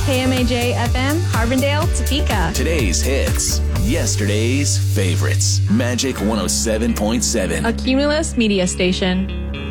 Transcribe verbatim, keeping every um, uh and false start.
K M A J F M, Carbondale, Topeka. Today's hits, yesterday's favorites. Magic one oh seven point seven. A Cumulus media station.